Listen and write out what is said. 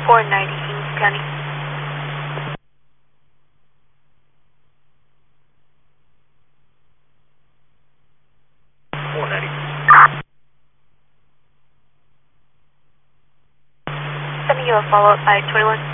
490 Kings County. Sending you a follow-up by 21.